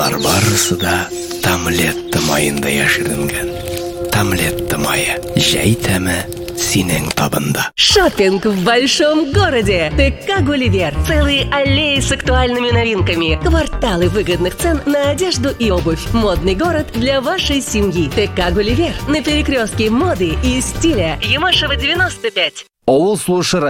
Булар барысы да Томлетто майында яшеренгән. Томлетто майы. Җәй тәме синең табында. Шоппинг в большом городе. ТК «Гулливер». Целые аллеи с актуальными новинками. Кварталы выгодных цен на одежду и обувь. Модный город для вашей семьи. ТК «Гулливер». На перекрестке моды и стиля. Ямашева, 95. Авыл слушай